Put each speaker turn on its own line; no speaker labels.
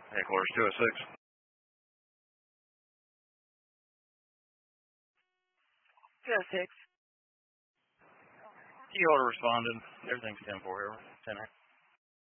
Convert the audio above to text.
Headquarters 206.
Two oh six.
Key holder responded. Everything's 10-4 here. 10